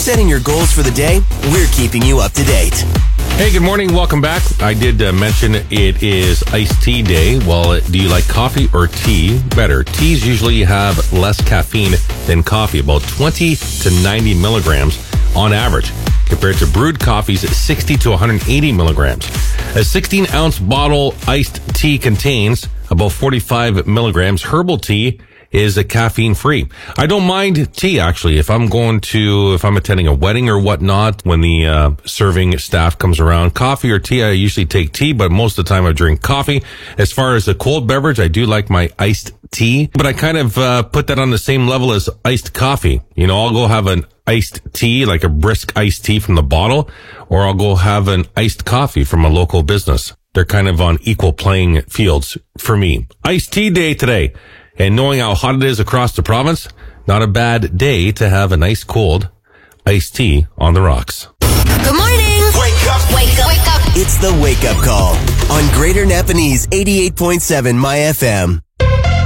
setting your goals for the day, we're keeping you up to date. Hey, good morning. Welcome back. I did mention it is iced tea day. Well, do you like coffee or tea better? Teas usually have less caffeine than coffee, about 20 to 90 milligrams on average, compared to brewed coffee's 60 to 180 milligrams. A 16-ounce bottle iced tea contains about 45 milligrams. Herbal tea is a caffeine-free. I don't mind tea, actually. If I'm attending a wedding or whatnot, when the serving staff comes around, coffee or tea, I usually take tea, but most of the time I drink coffee. As far as a cold beverage, I do like my iced tea, but I kind of put that on the same level as iced coffee. I'll go have an iced tea, like a brisk iced tea from the bottle, or I'll go have an iced coffee from a local business. They're kind of on equal playing fields for me. Iced tea day today. And knowing how hot it is across the province, not a bad day to have a nice cold iced tea on the rocks. Good morning. Wake up. Wake up. Wake up. It's the Wake Up Call on Greater Napanese 88.7 My FM.